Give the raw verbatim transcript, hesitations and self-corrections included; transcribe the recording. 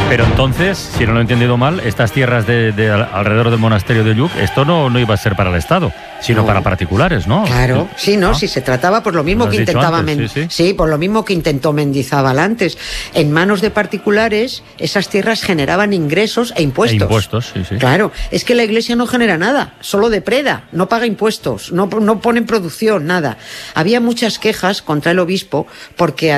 Pero entonces, si no lo he entendido mal, estas tierras de, de alrededor del monasterio de Lluc, esto no, no iba a ser para el Estado, sino no. para particulares, ¿no? Claro, sí, no, ¿no? Si se trataba por lo mismo que intentaba antes, sí, sí. sí, por lo mismo que intentó Mendizábal antes. En manos de particulares, esas tierras generaban ingresos e impuestos. E impuestos, sí, sí. Claro, es que la Iglesia no genera nada, solo depreda, no paga impuestos, no, no pone en producción, nada. Había muchas quejas contra el obispo porque